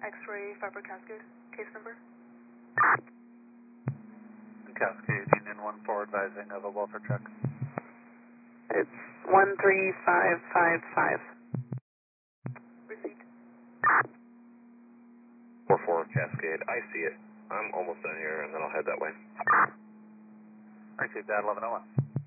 X-ray fiber cascade, case number? Cascade, Union 1-4 advising of a welfare check. It's 13555. Received. 4-4 Cascade, I see it. I'm almost done here, and then I'll head that way. Received that, 1101.